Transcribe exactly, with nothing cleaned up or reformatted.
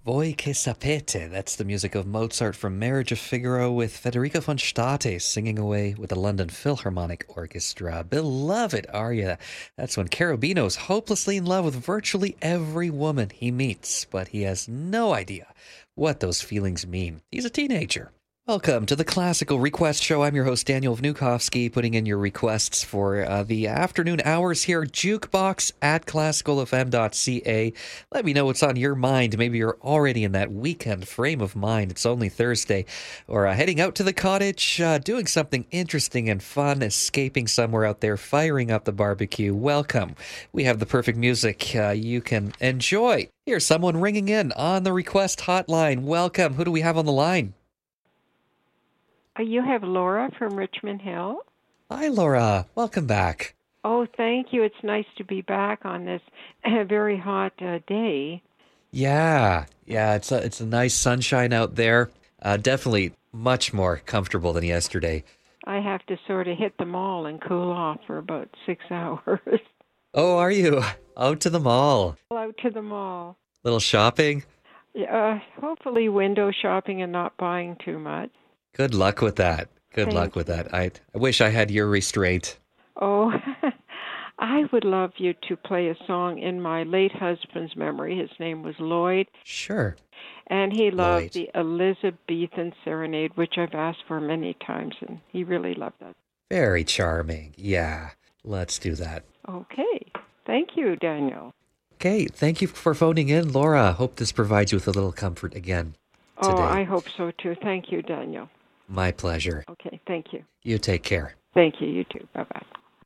Voi che sapete. That's the music of Mozart from Marriage of Figaro with Federico von Stade singing away with the London Philharmonic Orchestra. Beloved aria. That's when Cherubino's hopelessly in love with virtually every woman he meets, but he has no idea what those feelings mean. He's a teenager. Welcome to the Classical Request Show. I'm your host, Daniel Vnukovsky, putting in your requests for uh, the afternoon hours here. Jukebox at classical f m dot c a. Let me know what's on your mind. Maybe you're already in that weekend frame of mind. It's only Thursday. Or uh, heading out to the cottage, uh, doing something interesting and fun, escaping somewhere out there, firing up the barbecue. Welcome. We have the perfect music uh, you can enjoy. Here's someone ringing in on the request hotline. Welcome. Who do we have on the line? You have Laura from Richmond Hill. Hi, Laura. Welcome back. Oh, thank you. It's nice to be back on this uh, very hot uh, day. Yeah, yeah. It's a it's a nice sunshine out there. Uh, definitely much more comfortable than yesterday. I have to sort of hit the mall and cool off for about six hours. Oh, are you out to the mall? Out to the mall. Little shopping? Yeah, uh, hopefully window shopping and not buying too much. Good luck with that. Good Thank luck with you. that. I, I wish I had your restraint. Oh, I would love you to play a song in my late husband's memory. His name was Lloyd. Sure. And he loved Lloyd. the Elizabethan Serenade, which I've asked for many times, and he really loved that. Very charming. Yeah. Let's do that. Okay. Thank you, Daniel. Okay. Thank you for phoning in, Laura. Hope this provides you with a little comfort again today. Oh, I hope so, too. Thank you, Daniel. My pleasure. Okay, thank you. You take care. Thank you, you too. Bye-bye.